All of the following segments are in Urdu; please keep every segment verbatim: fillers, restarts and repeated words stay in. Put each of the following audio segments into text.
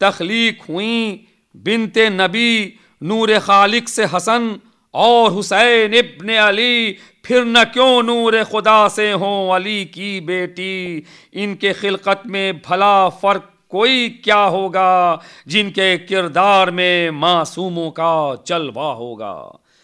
تخلیق ہوئیں بنت نبی نور خالق سے حسن اور حسین ابن علی، پھر نہ کیوں نور خدا سے ہوں علی کی بیٹی۔ ان کے خلقت میں بھلا فرق کوئی کیا ہوگا، جن کے کردار میں معصوموں کا جلوہ ہوگا۔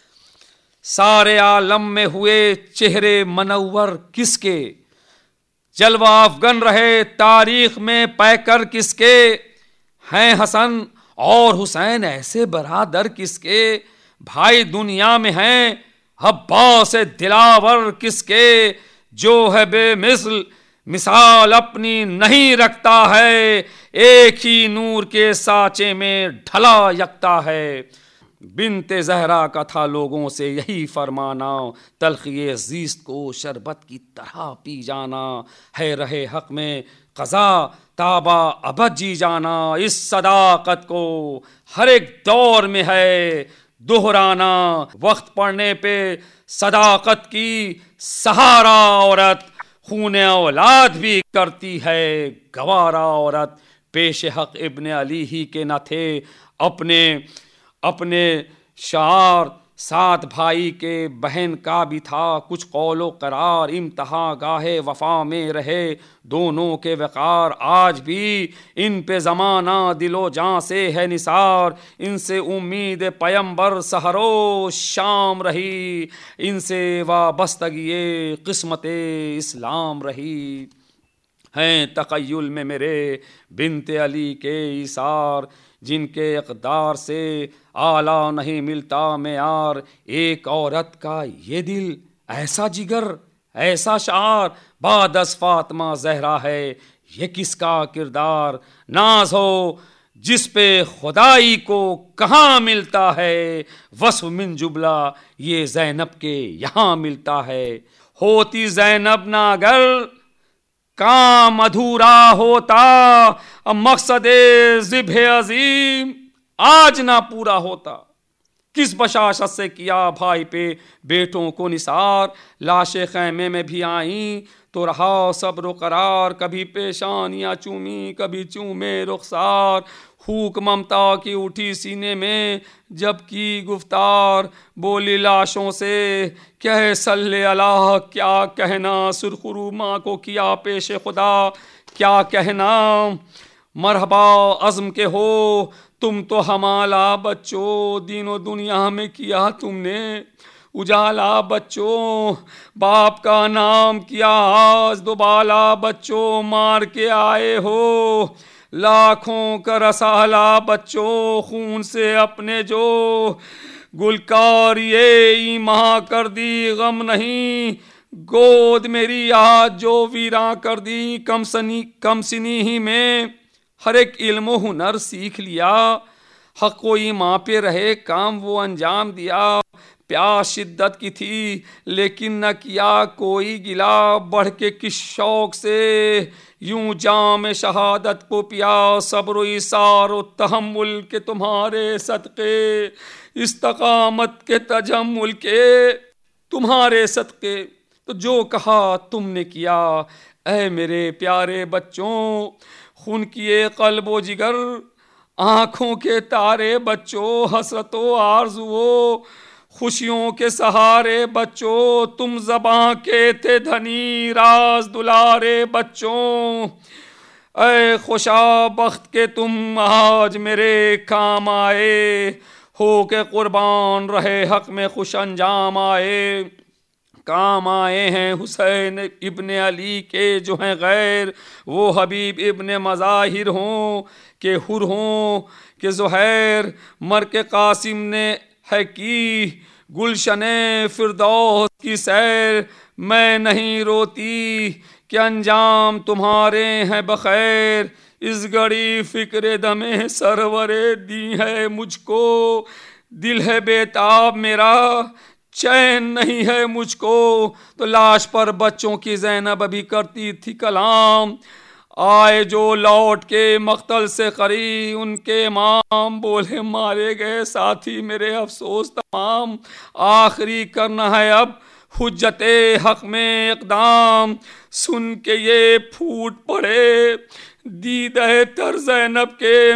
سارے عالم میں ہوئے چہرے منور کس کے، جلوہ افغن رہے تاریخ میں پیکر کس کے، ہیں حسن اور حسین ایسے برادر کس کے، بھائی دنیا میں ہیں عباس دلاور کس کے، جو ہے بے مثل مثال اپنی نہیں رکھتا ہے، ایک ہی نور کے سانچے میں ڈھلا یکتا ہے۔ بنت زہرا کا تھا لوگوں سے یہی فرمانا، تلخی زیست کو شربت کی طرح پی جانا، ہے رہے حق میں قضا تابا ابد جی جانا۔ اس صداقت کو ہر ایک دور میں ہے دہرانا، وقت پڑنے پہ صداقت کی سہارا عورت خون اولاد بھی کرتی ہے گوارا عورت۔ پیش حق ابن علی ہی کے نہ تھے اپنے اپنے شعار، سات بھائی کے بہن کا بھی تھا کچھ قول و قرار، امتحاں گاہے وفا میں رہے دونوں کے وقار۔ آج بھی ان پہ زمانہ دل و جاں سے ہے نثار، ان سے امید پیمبر سحر و شام رہی، ان سے وابستگی قسمت اسلام رہی۔ ہیں تخیل میں میرے بنت علی کے ایثار، جن کے اقدار سے اعلیٰ نہیں ملتا معیار۔ ایک عورت کا یہ دل، ایسا جگر، ایسا شعار، بعد از فاطمہ زہرا ہے یہ کس کا کردار۔ ناز ہو جس پہ خدائی کو کہاں ملتا ہے، وصف من جملہ یہ زینب کے یہاں ملتا ہے۔ ہوتی زینب نہ اگر کام ادھورا ہوتا، مقصد ذبح عظیم آج نہ پورا ہوتا۔ کس بشاشت سے کیا بھائی پہ بیٹوں کو نثار، لاشیں خیمے میں بھی آئیں تو رہا صبر و قرار، کبھی پیشانیاں چومی کبھی چومے رخسار، پھوک ممتا کی اٹھی سینے میں جب کی گفتار، بولی لاشوں سے کہے صلی اللہ کیا کہنا، سرخرو ماں کو کیا پیش خدا کیا کہنا۔ مرحبا عزم کے ہو تم تو ہمالا بچوں، دین و دنیا میں کیا تم نے اجالا بچوں، باپ کا نام کیا آج دوبالا بچوں، مار کے آئے ہو لاکھوں کا رسالہ بچوں، خون سے اپنے جو گلکار یہ ایماں کر دی، غم نہیں گود میری آج جو ویراں کر دی۔ کم سنی کم سنی ہی میں ہر ایک علم و ہنر سیکھ لیا، حق و ایمان پہ رہے کام وہ انجام دیا۔ پیاس شدت کی تھی لیکن نہ کیا کوئی گلا، بڑھ کے کس شوق سے یوں جام شہادت کو پیا۔ صبر و ایثار و تحمل کے تمہارے صدقے، استقامت کے تجمل کے تمہارے صدقے، تو جو کہا تم نے کیا اے میرے پیارے بچوں، خون کیے قلب و جگر آنکھوں کے تارے بچوں، حسرت و آرزو خوشیوں کے سہارے بچوں، تم زباں کے تھے دھنی راز دلارے بچوں، اے خوشا بخت کے تم آج میرے کام آئے، ہو کے قربان رہے حق میں خوش انجام آئے۔ کام آئے ہیں حسین ابن علی کے جو ہیں غیر، وہ حبیب ابن مظاہر ہوں کہ حر ہوں کہ زہیر، مر کے قاسم نے ہے کی گلشن فردوس کی سیر، میں نہیں روتی کہ انجام تمہارے ہیں بخیر، اس گھڑی فکر دم سرور دی ہے مجھ کو، دل ہے بیتاب میرا چین نہیں ہے مجھ کو۔ تو لاش پر بچوں کی زینب ابھی کرتی تھی کلام، آئے جو لوٹ کے مقتل سے قری ان کے امام، بولے مارے گئے ساتھی میرے افسوس تمام، آخری کرنا ہے اب حجت حق میں اقدام۔ سن کے یہ پھوٹ پڑے دیدہ تر زینب کے